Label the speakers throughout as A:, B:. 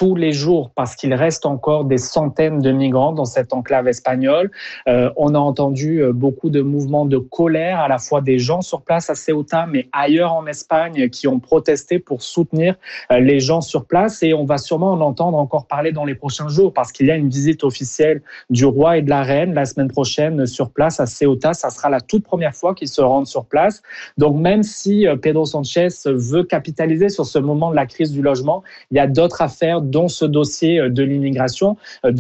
A: tous les jours parce qu'il reste encore des centaines de migrants dans cette enclave espagnole. On a entendu beaucoup de mouvements de colère, à la fois des gens sur place à Ceuta, mais ailleurs en Espagne, qui ont protesté pour soutenir les gens sur place. Et on va sûrement en entendre encore parler dans les prochains jours parce qu'il y a une visite officielle du roi et de la reine la semaine prochaine sur place à Ceuta. Ça sera la toute première fois qu'ils se rendent sur place. Donc même si Pedro Sánchez veut capitaliser sur ce moment de la crise du logement, il y a d'autres affaires, dont ce dossier de l'immigration,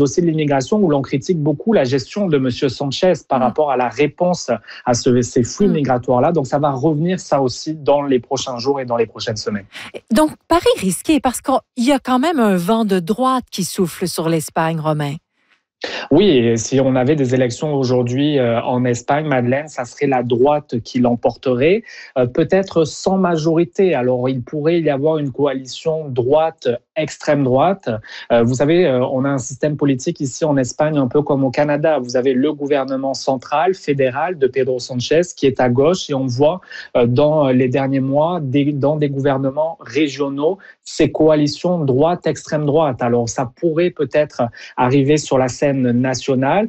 A: où l'on critique beaucoup la gestion de M. Sánchez par rapport à la réponse à ces flux migratoires-là. Donc ça va revenir ça aussi dans les prochains jours et dans les prochaines semaines.
B: Donc, pari risqué parce qu'il y a quand même un vent de droite qui souffle sur l'Espagne, Romain.
A: Oui, et si on avait des élections aujourd'hui en Espagne, Madeleine, ça serait la droite qui l'emporterait, peut-être sans majorité. Alors, il pourrait y avoir une coalition droite, extrême droite. Vous savez, on a un système politique ici en Espagne un peu comme au Canada. Vous avez le gouvernement central, fédéral de Pedro Sánchez qui est à gauche et on voit dans les derniers mois, dans des gouvernements régionaux, ces coalitions droite, extrême droite. Alors, ça pourrait peut-être arriver sur la scène nationale.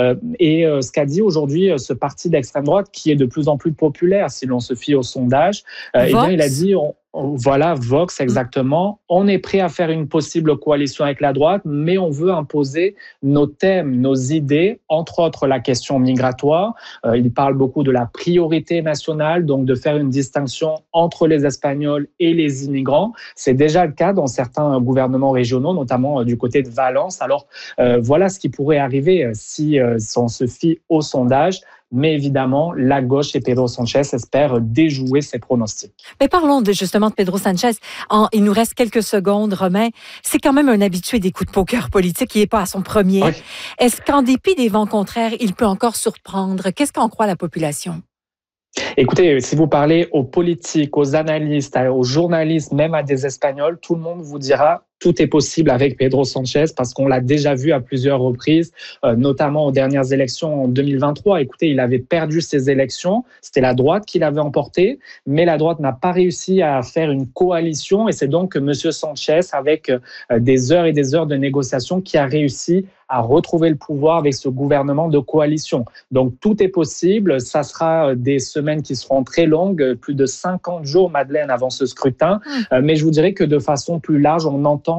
A: Ce qu'a dit aujourd'hui ce parti d'extrême droite, qui est de plus en plus populaire si l'on se fie au sondage, eh bien, il a dit... Voilà, Vox, exactement. On est prêt à faire une possible coalition avec la droite, mais on veut imposer nos thèmes, nos idées, entre autres la question migratoire. Il parle beaucoup de la priorité nationale, donc de faire une distinction entre les Espagnols et les immigrants. C'est déjà le cas dans certains gouvernements régionaux, notamment du côté de Valence. Alors, voilà ce qui pourrait arriver si on se fie au sondage. Mais évidemment, la gauche et Pedro Sánchez espèrent déjouer ces pronostics.
B: Mais parlons justement de Pedro Sánchez. Il nous reste quelques secondes, Romain. C'est quand même un habitué des coups de poker politiques. Il n'est pas à son premier. Oui. Est-ce qu'en dépit des vents contraires, il peut encore surprendre? Qu'est-ce qu'en croit la population?
A: Écoutez, si vous parlez aux politiques, aux analystes, aux journalistes, même à des Espagnols, tout le monde vous dira tout est possible avec Pedro Sánchez parce qu'on l'a déjà vu à plusieurs reprises, notamment aux dernières élections en 2023. Écoutez, il avait perdu ses élections, c'était la droite qui l'avait emporté, mais la droite n'a pas réussi à faire une coalition et c'est donc M. Sánchez, avec des heures et des heures de négociations, qui a réussi à retrouver le pouvoir avec ce gouvernement de coalition. Donc tout est possible, ça sera des semaines qui seront très longues, plus de 50 jours, Madeleine, avant ce scrutin, mais je vous dirais que de façon plus large,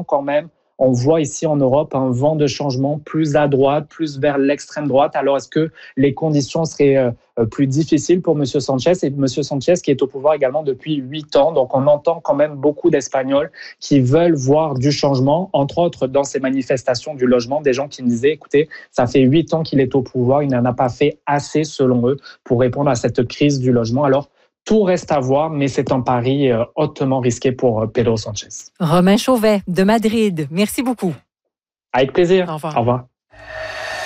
A: on voit ici en Europe un vent de changement plus à droite, plus vers l'extrême droite. Alors, est-ce que les conditions seraient plus difficiles pour M. Sánchez? Et M. Sánchez qui est au pouvoir également depuis 8 ans. Donc, on entend quand même beaucoup d'Espagnols qui veulent voir du changement, entre autres dans ces manifestations du logement, des gens qui me disaient, écoutez, ça fait 8 ans qu'il est au pouvoir, il n'en a pas fait assez, selon eux, pour répondre à cette crise du logement. Alors, tout reste à voir, mais c'est un pari hautement risqué pour Pedro Sánchez.
B: Romain Chauvet de Madrid, merci beaucoup.
A: Avec plaisir.
B: Au revoir.
A: Au revoir.